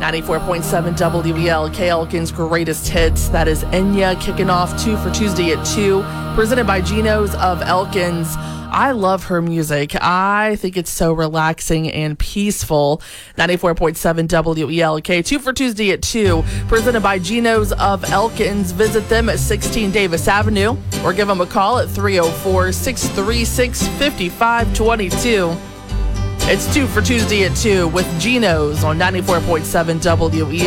94.7 WELK, Elkin's greatest hits. That is Enya kicking off 2 for Tuesday at 2, presented by Geno's of Elkins. I love her music. I think it's so relaxing and peaceful. 94.7 WELK, 2 for Tuesday at 2, presented by Geno's of Elkins. Visit them at 16 Davis Avenue or give them a call at 304-636-5522. It's 2 for Tuesday at 2 with Geno's on 94.7 WELK.